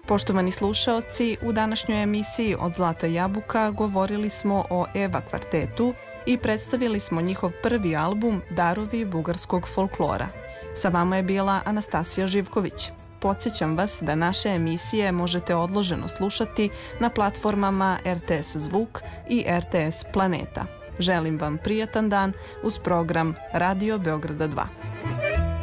Poštovani slušaoci, u današnjoj emisiji Od Zlata jabuka govorili smo o Eva kvartetu i predstavili smo njihov prvi album Darovi bugarskog folklora. Sa vama je bila Anastasija Živković. Podsjećam vas da naše emisije možete odloženo slušati na platformama RTS Zvuk i RTS Planeta. Želim vam prijatan dan uz program Radio Beograda 2.